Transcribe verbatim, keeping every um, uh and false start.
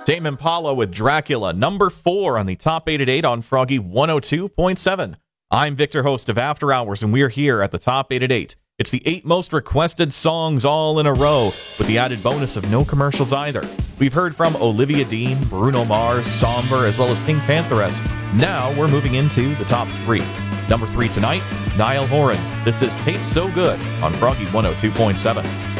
Tame Impala with Dracula, number four on the top eight at eight on Froggy one oh two point seven. I'm Victor, host of After Hours, and we're here at the top eight at eight. It's the eight most requested songs all in a row, with the added bonus of no commercials either. We've heard from Olivia Dean, Bruno Mars, Somber, as well as Pink Pantheress. Now we're moving into the top three. Number three tonight, Niall Horan. This is Tastes So Good on Froggy one oh two point seven.